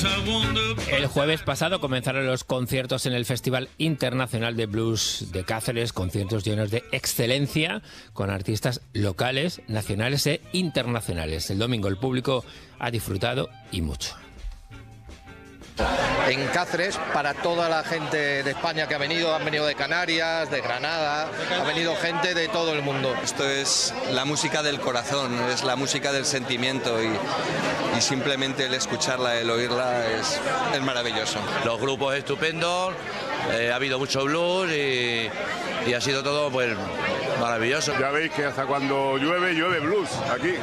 El jueves pasado comenzaron los conciertos en el Festival Internacional de Blues de Cáceres, conciertos llenos de excelencia con artistas locales, nacionales e internacionales. El domingo el público ha disfrutado y mucho. En Cáceres, para toda la gente de España que ha venido, han venido de Canarias, de Granada, ha venido gente de todo el mundo. Esto es la música del corazón, es la música del sentimiento y simplemente el escucharla, el oírla es maravilloso. Los grupos estupendos, ha habido mucho blues y ha sido todo pues maravilloso. Ya veis que hasta cuando llueve, llueve blues aquí.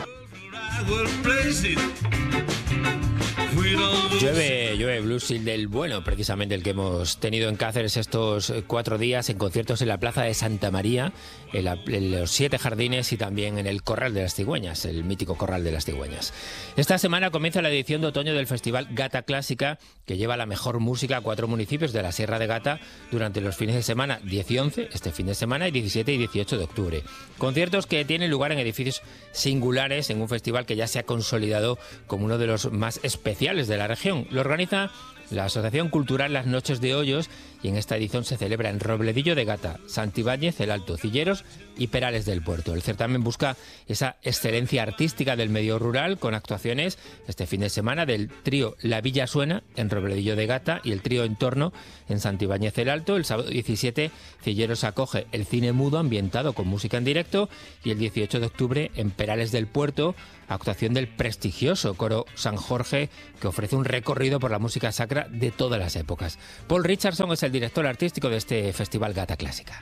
Llueve blues y del bueno, precisamente el que hemos tenido en Cáceres estos 4 días en conciertos en la Plaza de Santa María, en los 7 Jardines y también en el Corral de las Cigüeñas, el mítico Corral de las Cigüeñas. Esta semana comienza la edición de otoño del Festival Gata Clásica, que lleva la mejor música a 4 municipios de la Sierra de Gata durante los fines de semana 10 y 11, este fin de semana, y 17 y 18 de octubre. Conciertos que tienen lugar en edificios singulares en un festival que ya se ha consolidado como uno de los más especiales de la región. Lo organiza la Asociación Cultural Las Noches de Hoyos y en esta edición se celebra en Robledillo de Gata, Santibáñez, El Alto, Cilleros y Perales del Puerto. El certamen busca esa excelencia artística del medio rural con actuaciones este fin de semana del trío La Villa Suena en Robledillo de Gata y el trío Entorno en Santibáñez El Alto. El sábado 17 Cilleros acoge el cine mudo ambientado con música en directo y el 18 de octubre en Perales del Puerto actuación del prestigioso coro San Jorge que ofrece un recorrido por la música sacra de todas las épocas. Paul Richardson es el director artístico de este Festival Gata Clásica.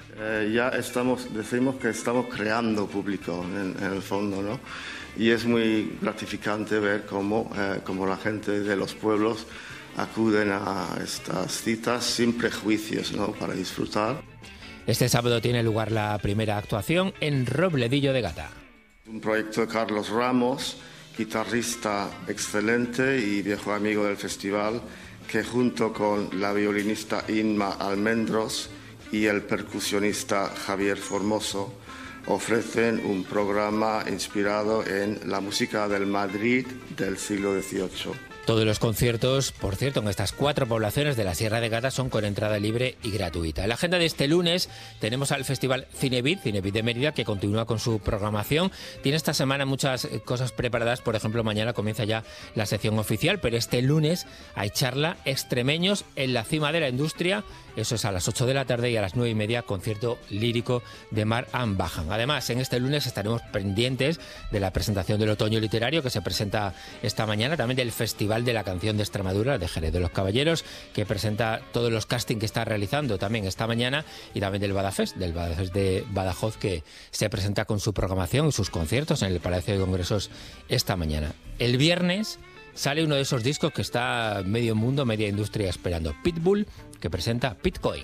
Decimos que estamos creando público en el fondo, ¿no? Y es muy gratificante ver cómo la gente de los pueblos acuden a estas citas sin prejuicios, ¿no? Para disfrutar. Este sábado tiene lugar la primera actuación en Robledillo de Gata. Un proyecto de Carlos Ramos, guitarrista excelente y viejo amigo del festival, que junto con la violinista Inma Almendros y el percusionista Javier Formoso ofrecen un programa inspirado en la música del Madrid del siglo XVIII. Todos los conciertos, por cierto, en estas 4 poblaciones de la Sierra de Gata son con entrada libre y gratuita. En la agenda de este lunes tenemos al Festival Cinevid de Mérida, que continúa con su programación. Tiene esta semana muchas cosas preparadas, por ejemplo, mañana comienza ya la sección oficial, pero este lunes hay charla Extremeños en la cima de la industria. Eso es a las 8 de la tarde y a las 9:30 concierto lírico de Mar Am Bajan. Además, en este lunes estaremos pendientes de la presentación del Otoño Literario que se presenta esta mañana, también del Festival de la Canción de Extremadura de Jerez de los Caballeros, que presenta todos los castings que está realizando también esta mañana, y también del Badafest de Badajoz, que se presenta con su programación y sus conciertos en el Palacio de Congresos esta mañana. El viernes sale uno de esos discos que está medio mundo, media industria esperando. Pitbull, que presenta Pitcoin.